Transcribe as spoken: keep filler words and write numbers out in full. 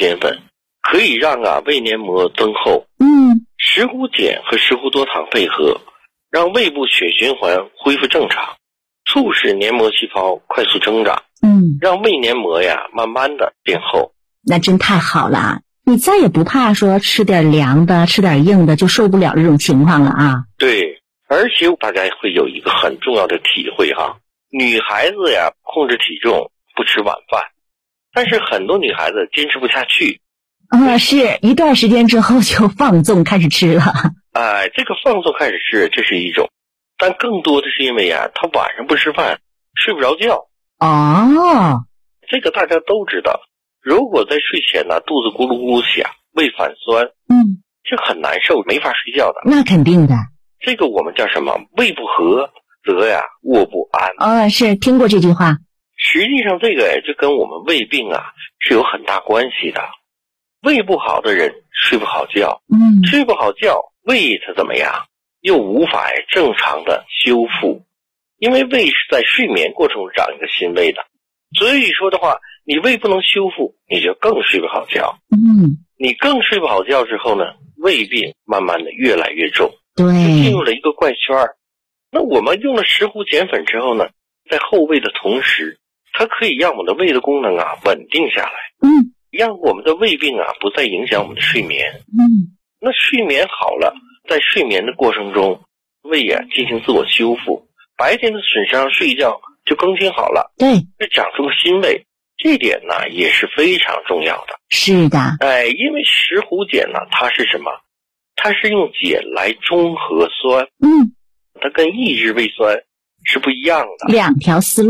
碱粉，可以让啊胃黏膜增厚。 嗯， 石斛碱和石斛多糖配合，让胃部血循环恢复正常，促使黏膜细胞快速增长。 嗯， 让胃黏膜呀慢慢的变厚。 那真太好了，你再也不怕说吃点凉的吃点硬的就受不了这种情况了啊。 对，而且大家会有一个很重要的体会哈，女孩子呀控制体重不吃晚饭，但是很多女孩子坚持不下去。 啊，是一段时间之后就放纵开始吃了。 哎，这个放纵开始吃这是一种，但更多的是因为呀她晚上不吃饭睡不着觉。 哦， 这个大家都知道，如果在睡前呢肚子咕噜咕噜响，胃反酸， 嗯， 这很难受，没法睡觉的。 那肯定的。 这个我们叫什么？胃不和则呀卧不安。 哦，是听过这句话。 实际上这个就跟我们胃病啊是有很大关系的。胃不好的人睡不好觉， 嗯， 睡不好觉，胃它怎么样？又无法正常的修复。因为胃是在睡眠过程中长一个新胃的，所以说的话，你胃不能修复，你就更睡不好觉。 嗯， 你更睡不好觉之后呢，胃病慢慢的越来越重， 对， 就进入了一个怪圈。那我们用了石斛碱粉之后呢，在后胃的同时，它可以让我们的胃的功能啊稳定下来， 嗯， 让我们的胃病啊不再影响我们的睡眠。 嗯， 那睡眠好了，在睡眠的过程中，胃啊进行自我修复。白天的损伤，睡觉就更新好了， 对， 就长出个新胃，这点呢也是非常重要的。 是的， 哎，因为石斛碱呢，它是什么？它是用碱来中和酸， 嗯， 它跟抑制胃酸是不一样的， 两条思路。